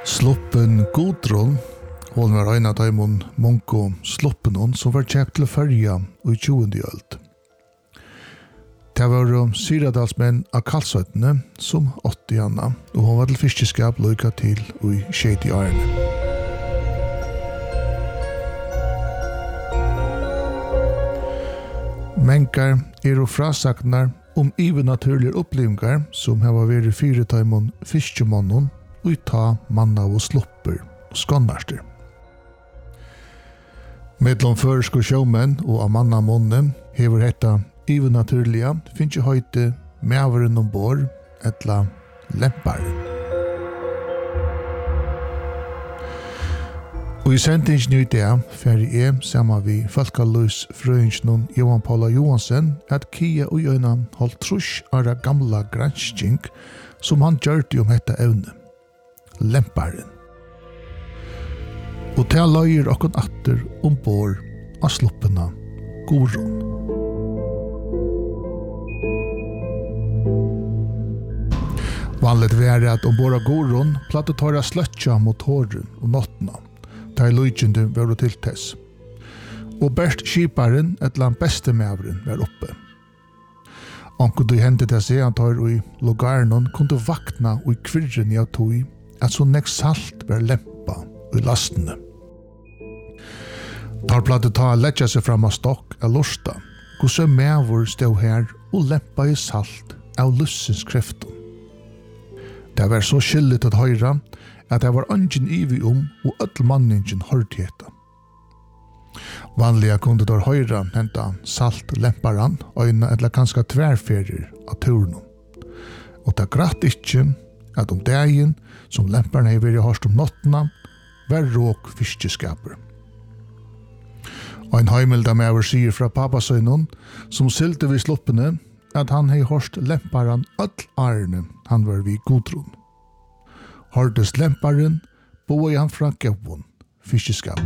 Sloppen Gudrun, hon var en av de monko sloppen som var kjekt til färja i 20. öld. Det var syradalsmenn av Kalsøytene som 80 anna, og hon var til fiskeskap lykka til i 60 årene. Menkar og frasaknar naturlige opplevingar som har vært 4 tøymon fiskemannen og ta manna og slupper og skånarster. Medlom føresko sjåmenn og av manna månne hever hetta naturliga finnes høyte mæveren ombord etla lemparen. Og i sendingen i det ferdig sammen vi Falkaløs frøyngsnon Johan Paula Johansen at Kia og Jøyna holdt trus av det gamla granskning som han gjørte om dette evne. Lemparen. Og til løyer okkon atter ombord av sloppena Gudrun. Vanligt var at ombord av Gudrun platte tåra sløtja motoren og nottena. Der lujtjende var det til tess. Og best skiparen, et land beste mævren, var oppe. Anker du hendet til seg han tar i logarnon kunne vakna i kvirren i tog at så nek salt var lempa i lastene. Tar platte ta letja seg fram av stokk av lorsta, hvordan mævor stod her og lempa i salt av lussens krefton. Det var så skyllet at høyra at det var ungen ivi og öll manningen hørtigheta. Vanliga kunde der høyra henta salt lemparan øyna eller kanskje tværferier av turnen. Og det gratt ikkje at dagen som lemparna hei vært hørst nottena var råk fiskeskaper. Og en heimilda med over sier fra pappasøynon som silte vid sloppene at han hei hørst lemparan öll arne han var vid Gudrun. Hørtes lemparen, boi han fra Gevon, fiskeskap.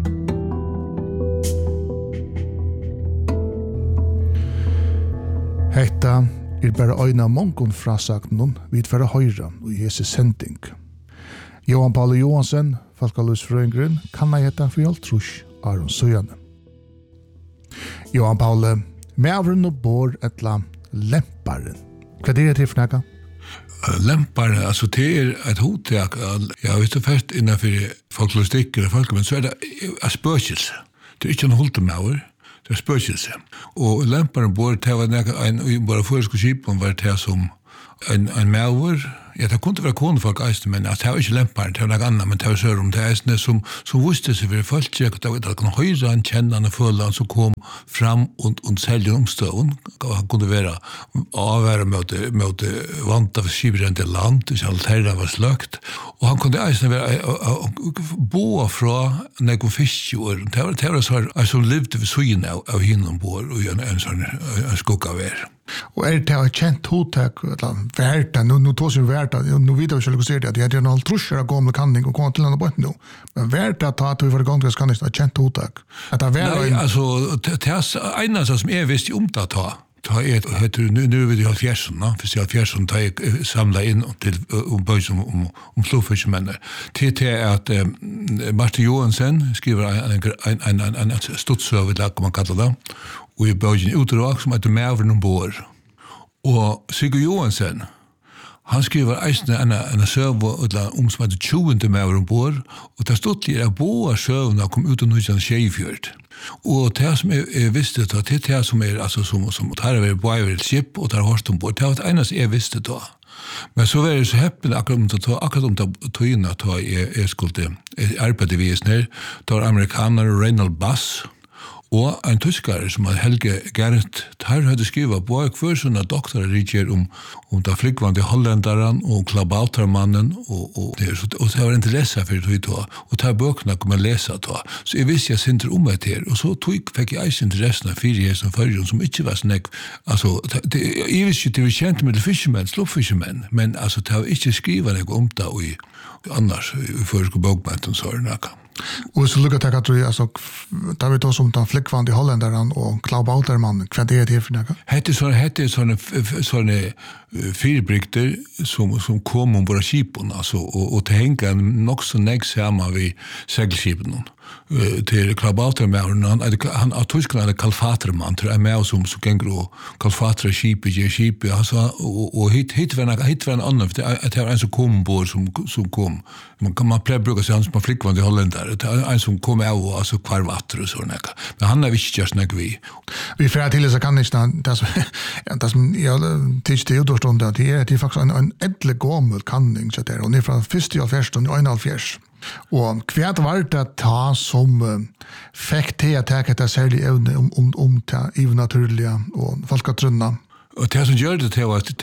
Hetta bare øyna mongon frasakten vid færre høyra og Jesu sending. Johan Paula Johansen, Falkaløs frøyngren, kan jeg hetta for alt trus Aron Søyane. Johan Paula, mævren og bor etla lemparen. Hva er det til for nækka? Lemparen, altså det et hotek, ja, hvis du først innenfor folklogistikker og folkemenn, så det spøkelse. Det ikke en hultemauer, det spøkelse. Og lemparen bor til en bare føresko skipen var til som en mauer. Ja, det kunne være konefolk eisne, men det var ikke lemparen, det var noe annet, men det var sør om det eisne som visste seg for folk, at det kunne høyre han, kjenne han og føle han som kom fram og selge omstøven. Han kunne være avvære mot vant av skibrende land, hvis alt herre var sløkt. Og han kunne eisne være boa fra noen fiskjord. Det var sånn som levde ved søgene av hinnom bor og en sånn skugg av Og det et kjent hotek, verda, nå tås jo verda, nå vet jeg ikke hva det er noen trusjer av gamle kanning og kommer til denne bøtten nå. Men verda ta at vi var gang til skanning, det et kjent hotek. Nei, altså, det eneste som jeg visste om det ta heter nu vid jag fjärsen, för jag fjärsen tar jag samla in till böjs om slofiskemenner. Det är att Martin Johansen skriver en studsöverlag, kan man kalla det, och i böjsen utdrag som heter Mævren ombord. Och Sigurd Johansen, han skriver en søv om som heter 20. Mævren ombord, og det stod litt av båda søvna kom ut av Nysjan Tjejfjord. Og det som jeg visste da, det er det som altså som tar over båda skip og tar hårst ombord, det var det eneste jeg visste da. Men så var jeg så heppen akkurat om tøyene da jeg skulle arbeide videre, da var amerikaner Reynold Bass, og en tyskare som Helge Gernt her hadde skrivet både hver sånne doktorer rikker om det flygvande hollendaren og klabautermannen og det var interesse for det og det bøkene kom jeg lese da. Så jeg visste jeg sinter om det her og så fikk jeg eis interessen av 4 som førjon som ikke var snakk altså, jeg visste ikke det var kjent med fiskemenn, sloppfiskemenn men altså det var ikke skrivet noe om det og annars i førsko bøkmenten så er det noe. Och så lukar jag tror alltså där vi då som den flickvande holländaren och Klaubauterman vad det är för något. Hette såna fyrbrikter som kom ombord skipen alltså och till hänga nog så nägt samma vi segelskepen. Till Klaubauterman han av Tyskland Kalfaterman tror jag med som så gängro Kalfatra skip alltså och hit var en annan det var en som kom ombord som kom man bruka sig som flickvande holländare en som kom av alltså kvarvatter och såna. Men han har visst just när vi för till så kan inte det som jag tyckte ju då stod det är faktiskt en ädle gammal kanning så där och det från 1:41 och kvärt var det ta som fick till att ta det särskilt evne om ta naturliga och folkatrunna. Och det som gör det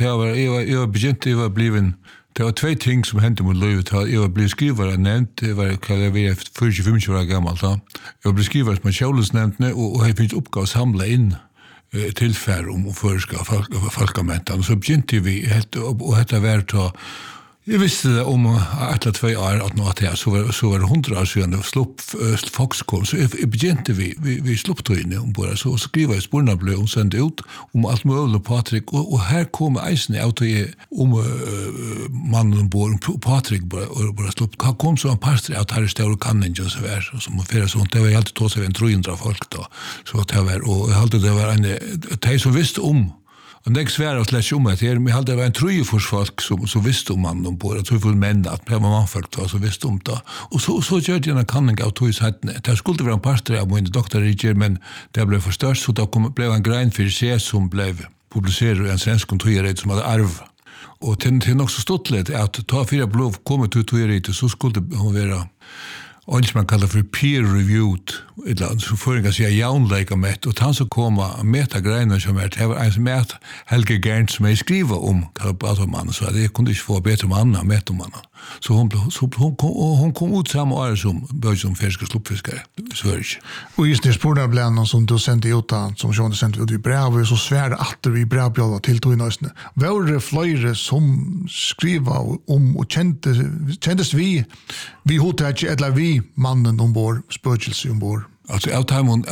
var begynte det var bliven det var två ting som hände mot livet. Jag var blivit skrivare nämnt, det var kallar vi efter 45 år gammal då. Jag blev skrivare som Kjolles nämnt och jag fick uppgåva att samla in tillfär om och förska folkamentan. Så begynte vi och detta var ta jag visste det om ett eller 2 år att något här så var det 100 år sedan slopp Foxcom så begynte vi slopptröjne om bara så skriva i spårnablö och sände ut om allt möjligt Patrik och här kommer eisen ut om mannen ombord Patrik bara slopp han kom så en pastor att här står kanningen så här som för sånt det var alltid 200 folk då så det var och jag hade det var en tej som visste om. Och det är svårt att läsa om det. Vi hade en tröjforsfolk som visste om mannen ombord. Jag tror för män att det var manfolk som visste om det. Och så gör det en kanning av tröjshättene. Det skulle vara en pastor av min doktorriker, men det blev förstört. Så det blev en grein för sig som blev publicerad i en svensk kontoret som hade arv. Och det är också stått lite att ta 4 blov kommer till kontoret så skulle hon vara och som man kallar för peer-reviewed, så får jag säga jaunleika med, och han så komma meta grejer som det var en som Helge Gerndt som jag skriva om Kalfaterman, så det kunde inte få bättre manna med om mannen. Så hon kom ut samma år som började som fiskare sluppfiskare i Sverige. Och just det spårna blev någon som du sände ut som Sean sände ut i brev och så svär att vi brevbjälva till Toinösne. Var det flera som skriva om och kändes vi hotar eller vi mannen ombord, spökelse ombord. Alltså jag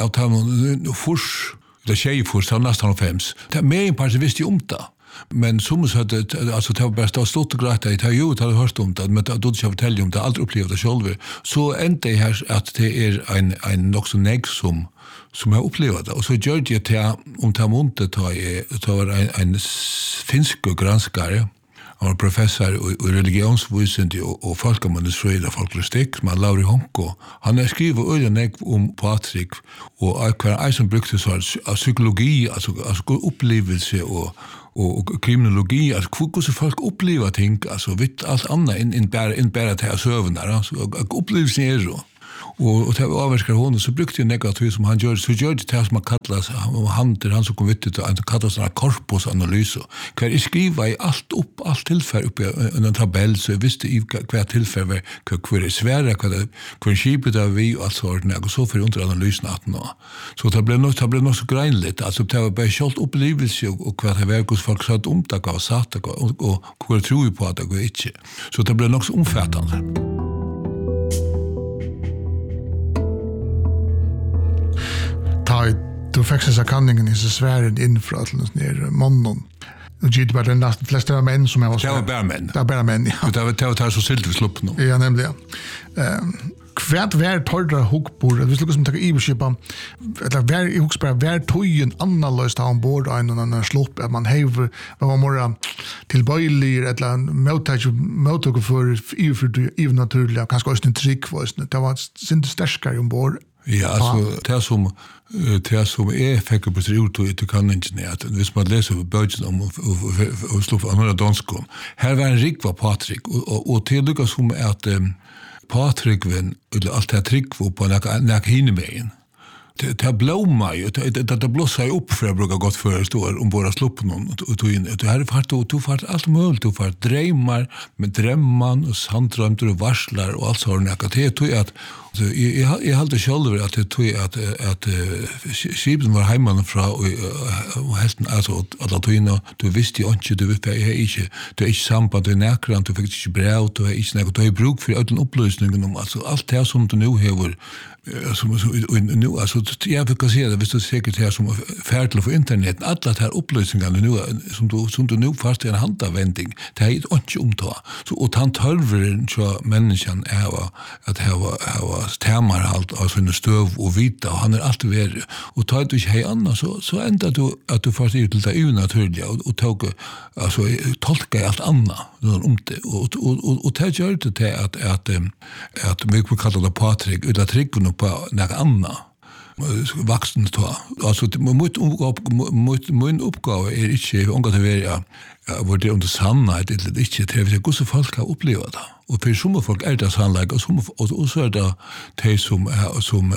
tar fors det tjejfors så nästan 5. Det mer en part visste om det. Men som så hade alltså det var bara stått och gråta i tajut hade hört om det men då ska jag fortälja om det aldrig upplevt det själv. Så ända här att det är en också nägg som jag upplevde det. Och så gör det till om ta monte var en finsk granskare. Han var professor i religionsvetenskap och folkmanusfröjd och folkloristik som Lauri Honko. Han har skrivit ögonägg om Patrik och hver som brukte så psykologi, alltså upplevelse och kriminologi, alltså hur folk upplever ting, alltså vitt allt annat än bara det här söven där, alltså upplevelsen är så. Och det var avverskar hon så brukte jag negativt som han gör så gör det som man kallas han som kom vitt att kallas en korpusanalys. Kan jag skriva i allt tillfälle uppe i en tabell så jag visste i hver tillfälle hva är svära hva skipet av vi och allt sånt och så för under analysen att nå. Så det blev nog så greinligt alltså det var bara kjolt upplevelse och hva det var hos folk sa att omtak av satt och hva tror ju på att det går inte. Så det blev nog så omfattande. Du fick sig kanningen i så svären inför att läsa ner mannen. Och det var den flesta av män som jag var så. Det var bara män. Det var bara män, ja. Det var så silt vi slupp nu. Ja, nämligen. Kvärt vär torra hukbord, vi skulle som ta i-skipa, eller vär i hukspara, vär tojen annalöst ha ombord en annan slopp, att man hever, vad var mora tillböjlig, eller mottag för naturliga, kanske också en trick, det var inte stärskare ombord. Ja, alltså det som är fäcker på sig ut till kanningen är att hvis man läser bögen om och slår för andra danskon. Här var en rik var Patrik och till lyckas som att Patrik vem eller allt det trick var på när hinnemejen. Det blåmar ju, det blossar upp för att bruka gott förstår om bara slopp någon och tog in. Det här är tog fart allt möjligt, tog fart drömmar med drömman och sanddrömter och varslar och allt sådant. Det tog att Så jag hade själv att det tog att skipen var hemman från och hästen alltså att du visste ju inte du vet du är inte samband med näkran du fick inte brev du är inte något du har bruk för all upplysningen om alltså allt det som du nu har som nu alltså jag vill säga det visst du säkert här som färdig på internet alla de här upplysningarna nu som du nu fast i en handavvändning det är inte omta så och han tölver så människan är att ha termarhalt av sina stöv och vita och han är alltid värre och tar du inte annars så ändrar du att du fast ut till det onaturliga och tog alltså tolka allt annat om det och det gör det att mycket kallar det Patrik eller trycken på något annat vuxen ta alltså min uppgave är inte om att vara vad det under sannhet eller inte det är hur så folk har upplevt det och för som folk är det sannolikt och så är det de som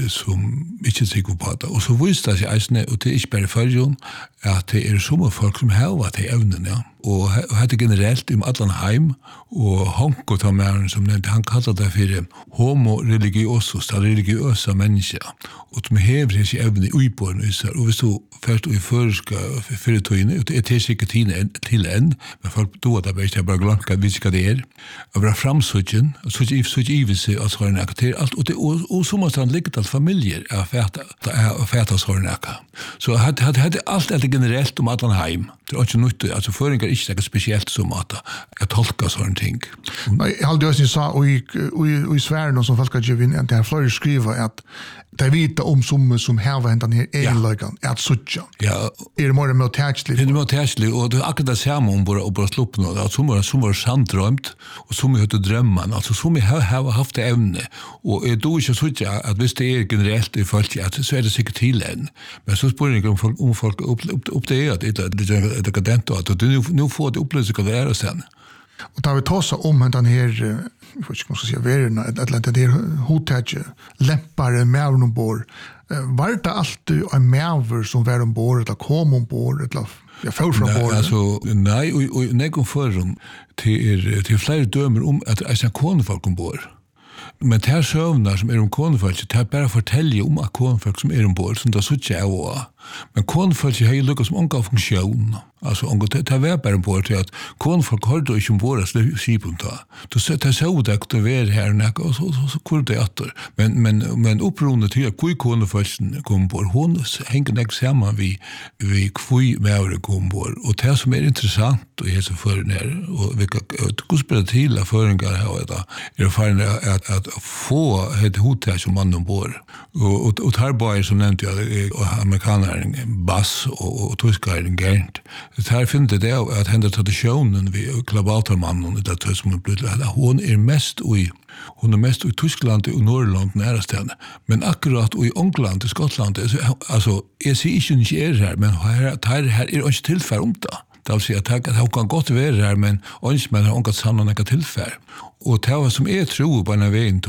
inte tycker på det och så visst det är och det är inte bara för att det är som folk som har varit i ävnen ja och det generellt om allan heim och Hanko tar med som nämnt han kallar det för homo religiosus det religiösa människa och de häver sig även i uiborn och vi så först och i förska företogne det är säkert till en men folk då där vet jag bara glömka vilka det är över framsöken så i sig alltså en akter allt och så måste han ligga till familjer är fäta så så hade allt det generellt om allan heim det är inte nytt alltså föringar inte något speciellt som att jag tolkar sån ting. Jag hade ju sagt och i Sverige som folk har ju vinnt det här fler skriva att det vita om som här var den här egenlagan att sucha. Ja. Är det mer mottagligt? Det är mottagligt och det akkurat det samma om bara slopp något att som var sandrömt och som hade drömman alltså som har haft det ämne och då är så att visst det är generellt i folk att så är det säkert till en men så spår det om folk upp det är det kadent att du nu får det upplösa det är sen. Och då vi tar om den här jag vet inte vad ska säga värna att det är hotage lämpare med ombord var det alltid en mäver som var ombord eller kom ombord eller jag får från bord alltså nej och någon förum till flera dömer om att det är en konfolk ombord. Men det här sövnar som är om konfolk, det här bara fortäljer om att konfolk som är ombord, som det sutt jag av. Men konfolk har ju lyckats som ånga funktion. Alltså, det här var bara ombord till att konfolk har då inte ombord att skipen ta. Då sätter så det att det var här och så kur det åter. Men upprundet till att konfolken kom ombord, hon hänger näck samman vid kvui med kom ombord. Och det som är intressant och är så för när och vilka gospel till föringar här är fan att få ett hotell som man ombord. Och här bara som nämnde jag amerikanaren Bass och tyskaren Gert. Det här finns det att hända traditionen vid Klabatermannen det som är blivit hon är mest i Tyskland och Norrland närstående. Men akkurat i England och Skottland alltså jag ser inte här men här är inte tillfälle om det. Det vill säga att det kan gott vara här men inte har ångat samla några tillfälle. Och det var som är tro på den vägen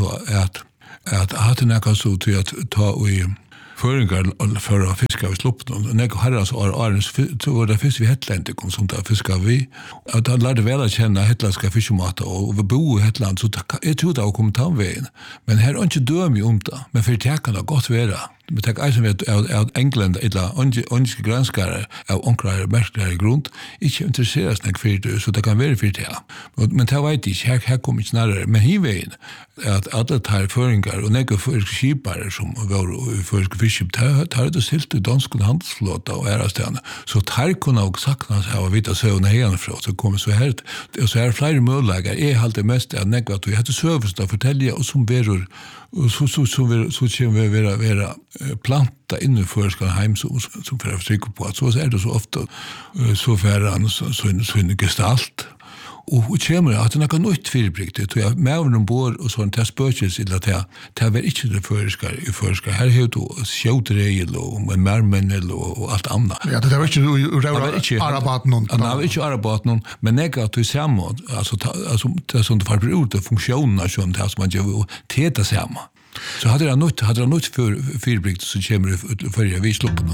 att hade något så till att ta i föringar för att fiska vid sloppen. Och när jag hade så var det fisk vid Hetland som där fiskar vi. Att han lärde väl att känna hetländska fiskemater och vi bor i Hetland så jag tror det har kommit av vägen. Men här är inte döm om det. Men för det kan det gott vara. Men det är som att England eller önske granskare av onklare märkligare grund inte intresserar sig för det så det kan vara för det. Men det vet inte, här kommer inte snarare. Men hivvägen att alla tar föringar och några skipare som var för fiskip tar det stilt i dansk handelsflåta och ärastärna. Så tar kunna och saknas här och vita sövna härifrån så kommer så här och så här flera möjligheter är alltid mest att några att vi hade service att förtälja och som veror och så kommer vi vara planta innanför ska hem som för att försöka på att så är det så ofta så färran så en gestalt och kommer att det är något förbriktigt och jag med ombord och sånt här spökelse till att det var inte det förska här har du skjutregel och märmen och allt annat. Ja det var inte arabat någon. Det var inte arabat någon men negativt samma alltså det som det får ut funktionerna sånt här som man gör täta samma. Så hade jag något för förbrikt så kommer det för jag visst loppen.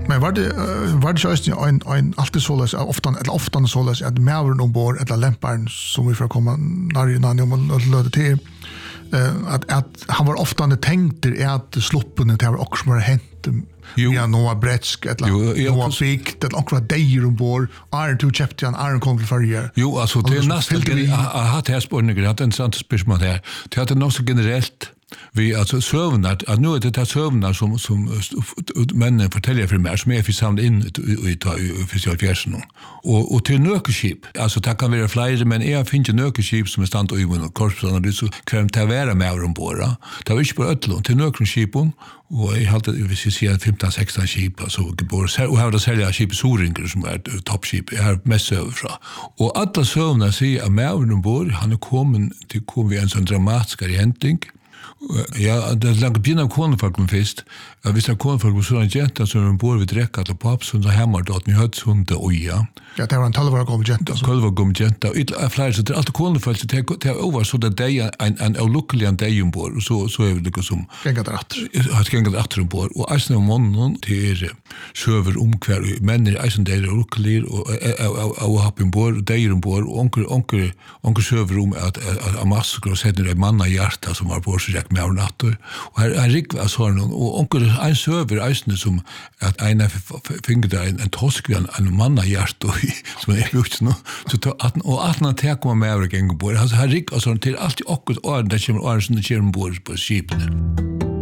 Men var det just en alltid således ofta således att mävren ombord eller lämparen som vi får komma när man löder till att han var ofta tänkt att sloppen det var också var hänt ja Noah Bretsk eller Noah Big det också var dejer ombord Iron 2 Chapter Iron kom till förr. Jo alltså det är nästan att ha spårningar att en sant spörsmål här. Det är nog så generellt vi alltså sövnar att nu är det sövnar som männen fortäljer för mig som är för samla in i officialfjärsen och till nökeskip alltså det kan vara flera men jag finner nökeskip som är stand och i korpsen och det så kan det vara med ombord det var inte bara ötlån till nökesskipen och jag hade vi ser 15-16 skip alltså gebor och har det sälja skip Soringar som är toppskip jag har mest över från och alla sövnar säger att med ombord han är kom vi en sån dramatisk händning. Ja, det är långt björn av konfolken först. Jag visste att konfolk var sådana jäntor som bor vid räcka till papsen och hemma då att ni hade sånt oja. Ja, det var en 12-årig gammal jänta. 12-årig gammal jänta. Och flera så det är alltid konfolk det är över så det är en olycklig dag ombord och så är det liksom gängat åter. Har gängat åter ombord och alltså när man till server omkvar män är alltså det är olycklig och har ombord där ombord och onkel server om att massor och sätter det manna hjärta som var på sig med natter och här rik var så och onkel en server isne som att en fick där en tosk en manna hjärta som är byggt nu så att när det kommer med över gång på alltså här rik och så till allt och det kommer och så det kommer bord på skipen.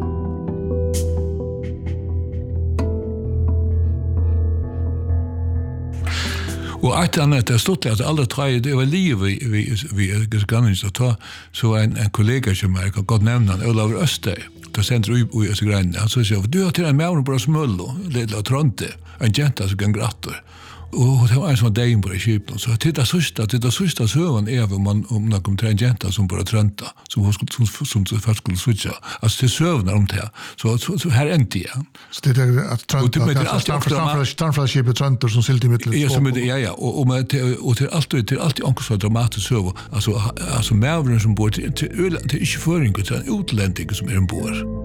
Och att annat det stod att alla tre det var liv vi ganska så ta så en kollega som jag kan gott nämna Olav Öster då sände vi så grann han så du har till en mävren på smullo lilla tronte en jenta som kan grattor och det var en sån dag på skipen så titta sista sövan är om man kommer till en jenta som bara trönta som först skulle switcha alltså det sövnar om det så här inte ja så det är att trönta framför skipet tröntor som silt i mitten ja som ja och till allt onkel så dramatiskt söv alltså mävren som bor till Öland till inte föring utan utlänningar som är ombord.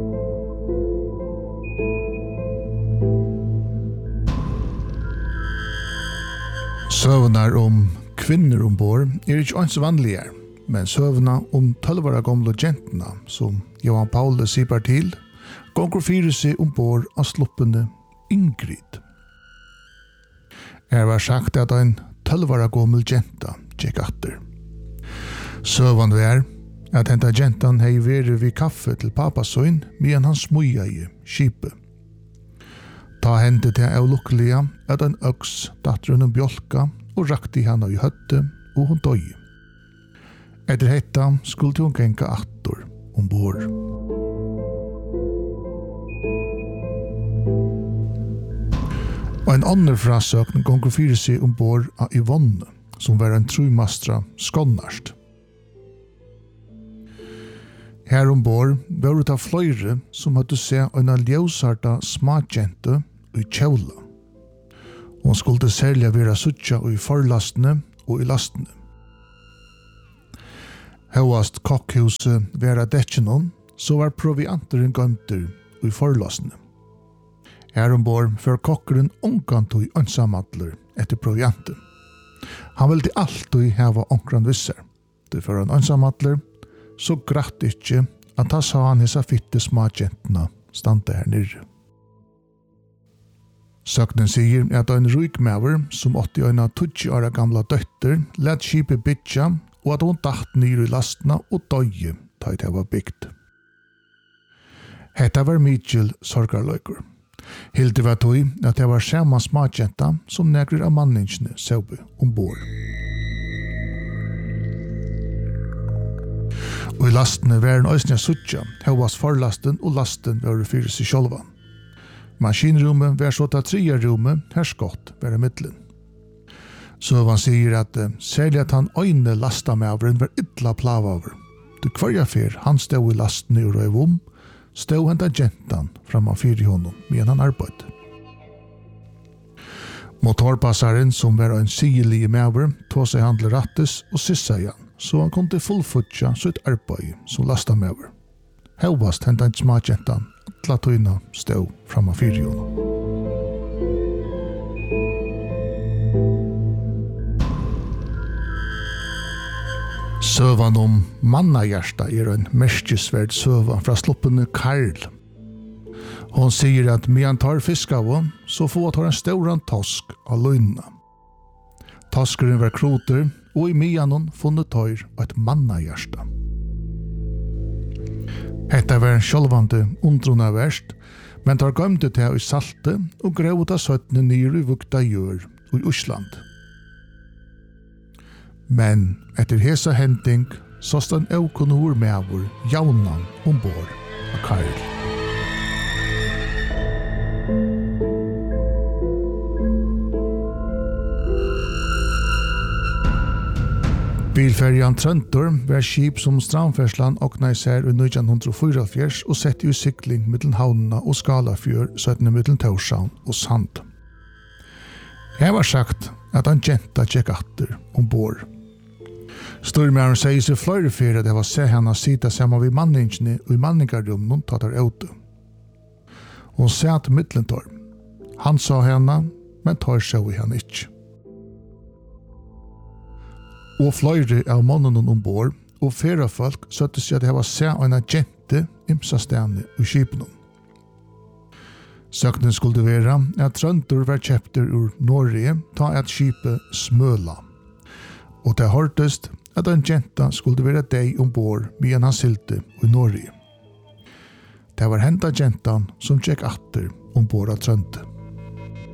Sövnar om kvinnor ombord är inte ens vanliga, men sövna om 12-åriga gamla genterna som Johan Paul sipar till går fyra sig ombord av sloppende Ingrid. Här var sagt att en 12-åriga gammal genta gick efter. Sövan var att henta gentan hej vere vid kaffe till papasön medan han smuja i skipet. Ta hände det avluckliga att en öx datt runt en bjölka och rakte henne i hötte och hon dög. Efter detta skulle hon gänga attor ombord. Och en annan frasökning gånger fyra sig ombord av Yvonne som var en trumastra skonnarst. Här ombord var det av flöjre som hade sett en ljósarta smakjente i kjola. Hon skulle sälja vara suttja i forlastene og i lastene. Høyast kokkhuset vera dekkenon, så var provianteren gømter i forlastene. Her ombord før kokkeren omkant i ønsamadler etter provianten. Han ville alltid hava omkran visser. Det før han ønsamadler, så gratt ikke at han sa han hessa fitte smakjentene stande her nere. Søknen sier at en rykmaver som 80 år gamla døtter lett skipet bytja og at hun datt nere i lastene og døye da det var bygd. Hetta var Mitchell sorgarløyker. Hilde var tog at det var samme smakjenta som negrer av manningsene søbe ombord. Og i lastene var en øsne suttja, høyast forlasten og lasten var fyrir seg sjolvan. Maskinrummet var så til tredje rommet, her skott var i middelen. Så han sier at særlig at han øyne lastamæveren var ytla plavaver. Det kvarja fyr han stod i lasten i røyvom, stod henta gentan fram av fyr i honom medan han arbeid. Motorpassaren som var en sigelig mæver tog seg handle rattes og sissa igjen, så han kunne fullfutja sitt arbeid som lastamæver. Høyvast henta en smakjentan, alla tøyna stod fram av fyr i honom. Søvan om mannahjärsta en merkesvärd søva fra sluppene Karl. Hon sier at medan tar fiskavo, så får tar en stor tosk av løgnene. Toskeren var kroter, og i medan funnet tar et mannahjärsta. Hetta var en sjølvande undrona verst, men tar gømte til i salte og grevda søttene nyr i vukta gjør i Osland. Men etter hesa hending såst en aukonor mevor jaunan ombord av Karl. Bilferjan Trøntor var skip som strandferslan okna især i 1944 og sett i sykling mellom Havnena og Skalafjør, søttene mellom Torshavn og Sand. Jeg var sagt at han jenta tjekk atter ombord. Stormjæren sier seg flere fyrir at jeg var se henne sida sammen vid manningene og i manningarrummen tatt her ute. Hun sa til Midlentorp. Han sa henne, men tar så i henne ikke. Og flere av mannen ombord, og flere folk søtte seg at jeg var se en agente imsa stene i skipen. Søkningen skulle være at Trøntor var kjepter ur Norge ta et skipet Smøla. Og det hørtest at en jenta skulle være deg ombord medan han silte i Norge. Det var hentet jentan som tjekk atter ombord av Trøntor.